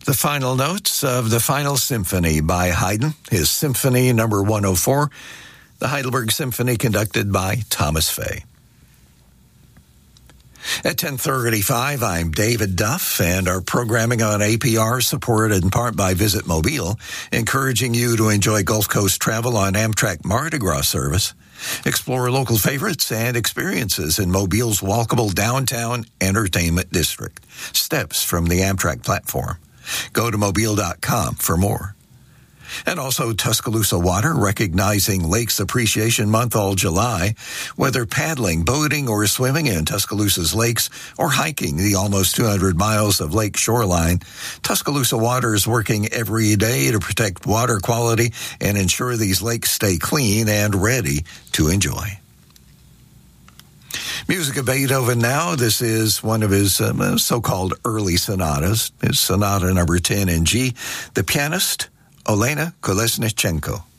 The final notes of the Final Symphony by Haydn, his Symphony number 104, the Heidelberg Symphony conducted by Thomas Fay. At 10:35, I'm David Duff, and our programming on APR, supported in part by Visit Mobile, encouraging you to enjoy Gulf Coast travel on Amtrak Mardi Gras service. Explore local favorites and experiences in Mobile's walkable downtown entertainment district, steps from the Amtrak platform. Go to Mobile.com for more. And also Tuscaloosa Water, recognizing Lakes Appreciation Month all July. Whether paddling, boating, or swimming in Tuscaloosa's lakes, or hiking the almost 200 miles of lake shoreline, Tuscaloosa Water is working every day to protect water quality and ensure these lakes stay clean and ready to enjoy. Music of Beethoven now. This is one of his so-called early sonatas, his sonata number 10 in G. The pianist, Olena Kolesnichenko.